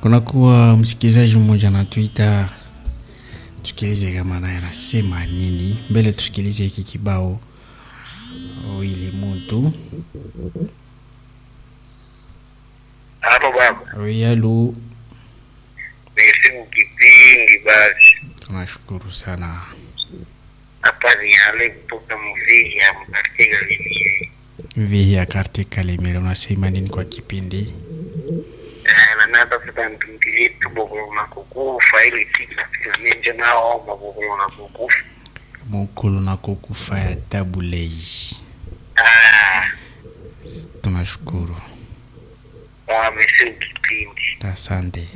Kuna kuwa msikilizaji mmoja na Twitter, tusikilize kama naye anasema nini. Mbele tusikilize hiki kibao ili mtu. Hapo baba. Oyalu. Nimesimu kipindi basi. Tunashukuru sana. Hapa ni ale kutoka Mvihia katika Limire. Mvihia katika Limire, unasema nini kwa kipindi? Na nata futa mpindi yetu bogolo na kukufa ili tika nje nao bogolo na kukufa. Mukulu na kukufa ya tabulei. Tunashukuru. Nimesimu kipindi. Asante.